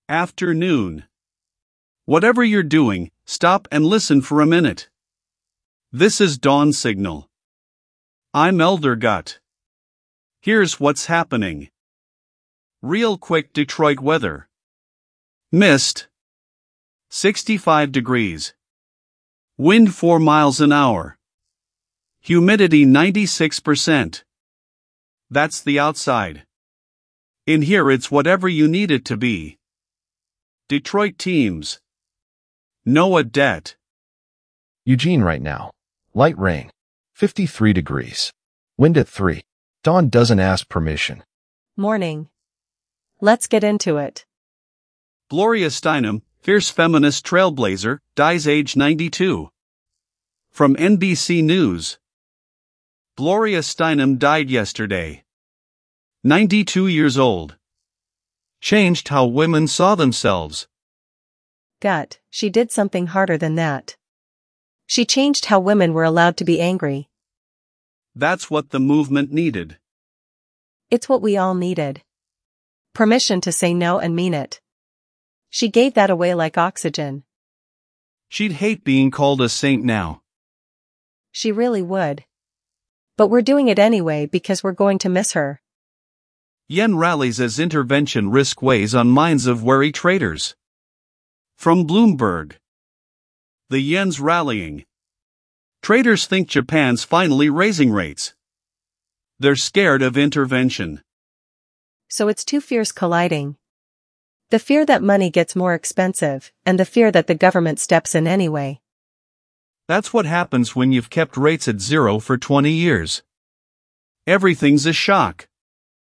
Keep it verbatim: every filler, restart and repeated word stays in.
Afternoon. Whatever you're doing, stop and listen for a minute. This is Dawn Signal. I'm Elder Gut. Here's what's happening. Real quick Detroit weather. Mist. sixty-five degrees. Wind four miles an hour. Humidity ninety-six percent. That's the outside. In here it's whatever you need it to be. Detroit teams. Noah Det. Eugene right now. Light rain. fifty-three degrees. Wind at three. Dawn doesn't ask permission. Morning. Let's get into it. Gloria Steinem, fierce feminist trailblazer, dies age ninety-two. From N B C News. Gloria Steinem died yesterday. ninety-two years old. Changed how women saw themselves. Gut, she did something harder than that. She changed how women were allowed to be angry. That's what the movement needed. It's what we all needed. Permission to say no and mean it. She gave that away like oxygen. She'd hate being called a saint now. She really would. But we're doing it anyway because we're going to miss her. Yen rallies as intervention risk weighs on minds of wary traders. From Bloomberg. The yen's rallying. Traders think Japan's finally raising rates. They're scared of intervention. So it's two fears colliding. The fear that money gets more expensive, and the fear that the government steps in anyway. That's what happens when you've kept rates at zero for twenty years. Everything's a shock.